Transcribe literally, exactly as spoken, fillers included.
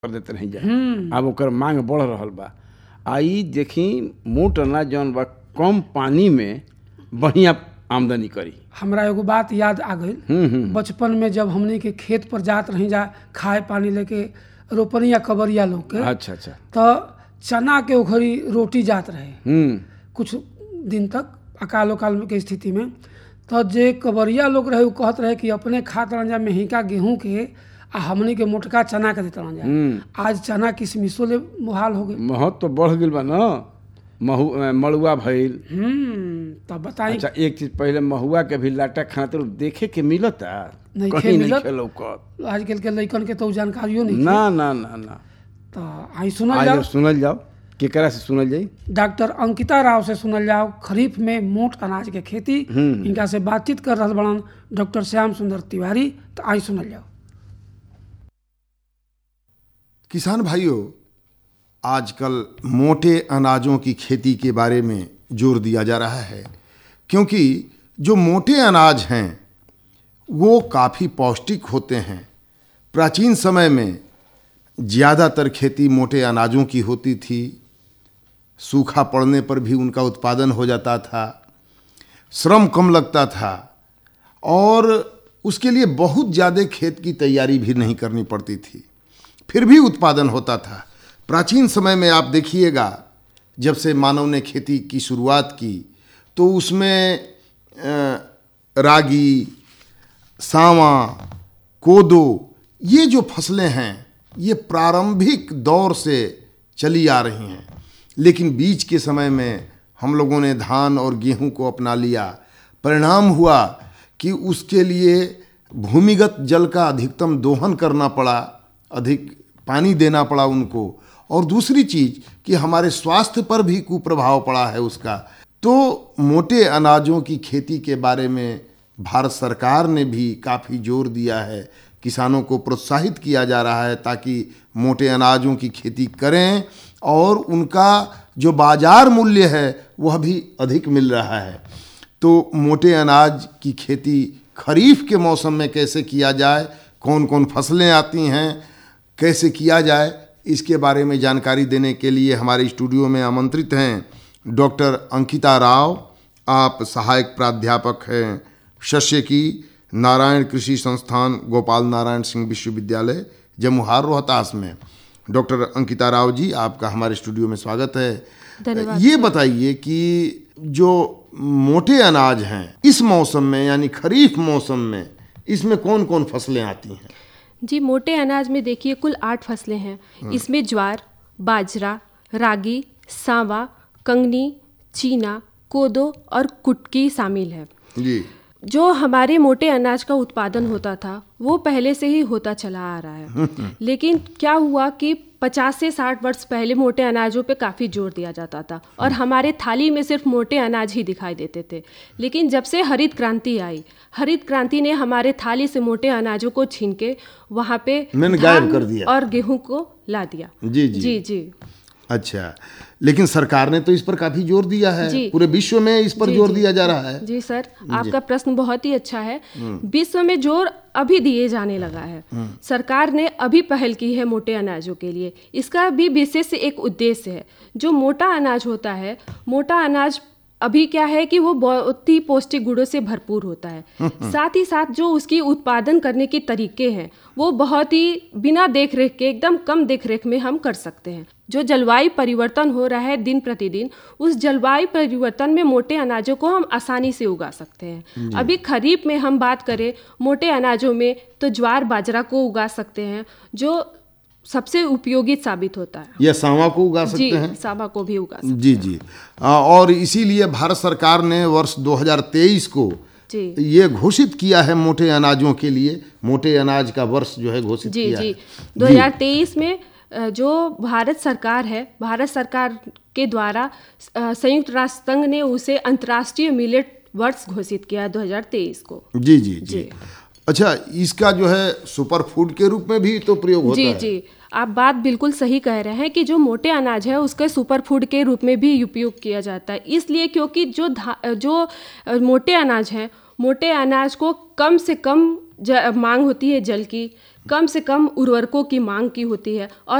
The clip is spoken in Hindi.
कर देते रह जाए। अब ओकर मांग बढ़ रहल बा। आई देखी मोट अनाज जौन बा कम पानी में बढ़िया आमदनी करी। हमरा एगो बात याद आ गई, बचपन में जब हमने के खेत पर जात रही जा खाए पानी लेके रोपनी या कबरिया लोग के, अच्छा अच्छा, तो चना के ओखरी रोटी जात रहे हम्म कुछ दिन तक अकाल उकाल के स्थिति में। तो जे कबरिया लोग रहे वो कहत रहे कि अपने खात रह जा मेहिका गेहूं के आ हमनी के मोटका चना के देते रह जा। आज चना किसमिसो ले मुहाल हो गए, महत्व तो बढ़ गई बा ना। महु मड़ुआ भइल। हम्म तब बताई। अच्छा, एक चीज पहले महुआ के भी लाटा खाते देखे के मिलता, नहीं कहीं नहीं मिलत। खेलो आजकल के लइकन के तो जानकारियों नहीं ना ना ना ना। तो आई सुनल आज जाओ, सुनल जाओ, केकरा से सुनल जाई? डॉक्टर अंकिता राव से सुनल जाओ। खरीफ में मोट अनाज के खेती, इनका से बातचीत कर रहा बड़न डॉक्टर श्याम सुंदर तिवारी। तो आई सुनल जाओ। किसान भाइयों, आजकल मोटे अनाजों की खेती के बारे में जोर दिया जा रहा है, क्योंकि जो मोटे अनाज हैं वो काफ़ी पौष्टिक होते हैं। प्राचीन समय में ज़्यादातर खेती मोटे अनाजों की होती थी। सूखा पड़ने पर भी उनका उत्पादन हो जाता था, श्रम कम लगता था और उसके लिए बहुत ज़्यादा खेत की तैयारी भी नहीं करनी पड़ती थी, फिर भी उत्पादन होता था। प्राचीन समय में आप देखिएगा, जब से मानव ने खेती की शुरुआत की तो उसमें रागी, सांवा, कोदो, ये जो फसलें हैं ये प्रारंभिक दौर से चली आ रही हैं। लेकिन बीच के समय में हम लोगों ने धान और गेहूं को अपना लिया। परिणाम हुआ कि उसके लिए भूमिगत जल का अधिकतम दोहन करना पड़ा, अधिक पानी देना पड़ा उनको, और दूसरी चीज़ कि हमारे स्वास्थ्य पर भी कुप्रभाव पड़ा है उसका। तो मोटे अनाजों की खेती के बारे में भारत सरकार ने भी काफ़ी जोर दिया है। किसानों को प्रोत्साहित किया जा रहा है ताकि मोटे अनाजों की खेती करें और उनका जो बाज़ार मूल्य है वह भी अधिक मिल रहा है। तो मोटे अनाज की खेती खरीफ के मौसम में कैसे किया जाए, कौन कौन फसलें आती हैं, कैसे किया जाए, इसके बारे में जानकारी देने के लिए हमारे स्टूडियो में आमंत्रित हैं डॉक्टर अंकिता राव। आप सहायक प्राध्यापक हैं शस्यकी, नारायण कृषि संस्थान, गोपाल नारायण सिंह विश्वविद्यालय, जमुहार, रोहतास में। डॉक्टर अंकिता राव जी, आपका हमारे स्टूडियो में स्वागत है। धन्यवाद। ये बताइए कि जो मोटे अनाज हैं इस मौसम में, यानी खरीफ मौसम में, इसमें कौन कौन फसलें आती हैं? जी, मोटे अनाज में देखिए कुल आठ फसलें हैं। इसमें ज्वार, बाजरा, रागी, सांवा, कंगनी, चीना, कोदो और कुटकी शामिल है। जी। जो हमारे मोटे अनाज का उत्पादन होता था वो पहले से ही होता चला आ रहा है। लेकिन क्या हुआ कि पचास से साठ वर्ष पहले मोटे अनाजों पे काफ़ी जोर दिया जाता था और हमारे थाली में सिर्फ मोटे अनाज ही दिखाई देते थे। लेकिन जब से हरित क्रांति आई, हरित क्रांति ने हमारे थाली से मोटे अनाजों को छीन के वहाँ पे गायब कर दिया और गेहूं को ला दिया। जी जी जी जी। अच्छा, लेकिन सरकार ने तो इस पर काफी जोर दिया है। पूरे विश्व में इस पर जोर दिया जा रहा है। जी सर, आपका प्रश्न बहुत ही अच्छा है। विश्व में जोर अभी दिए जाने लगा है। सरकार ने अभी पहल की है मोटे अनाजों के लिए। इसका भी विशेष एक उद्देश्य है। जो मोटा अनाज होता है, मोटा अनाज अभी क्या है कि वो बहुत ही पौष्टिक गुणों से भरपूर होता है। साथ ही साथ जो उसकी उत्पादन करने के तरीके हैं वो बहुत ही बिना देख रेख के, एकदम कम देख रेख में हम कर सकते हैं। जो जलवायु परिवर्तन हो रहा है दिन प्रतिदिन, उस जलवायु परिवर्तन में मोटे अनाजों को हम आसानी से उगा सकते हैं। अभी खरीफ में हम बात करें मोटे अनाजों में तो ज्वार, बाजरा को उगा सकते हैं, जो सबसे उपयोगी साबित होता है। या सांवा को उगा सकते जी, हैं। सांवा को भी उगा सकते जी जी। आ, और इसीलिए भारत सरकार ने वर्ष दो हज़ार तेईस को जी ये घोषित किया है मोटे अनाजों के लिए, मोटे अनाज का वर्ष जो है घोषित जी किया जी है। दो हज़ार तेईस में जो भारत सरकार है, भारत सरकार के द्वारा संयुक्त राष्ट्र संघ ने उसे अंतर्राष्ट्रीय मिलेट वर्ष घोषित किया है दो हज़ार तेईस को। जी जी जी, जी। अच्छा, इसका जो है सुपर फूड के रूप में भी तो प्रयोग होता जी, है। जी जी, आप बात बिल्कुल सही कह रहे हैं कि जो मोटे अनाज है उसके सुपर फूड के रूप में भी उपयोग किया जाता है। इसलिए क्योंकि जो जो मोटे अनाज हैं, मोटे अनाज को कम से कम मांग होती है जल की, कम से कम उर्वरकों की मांग की होती है और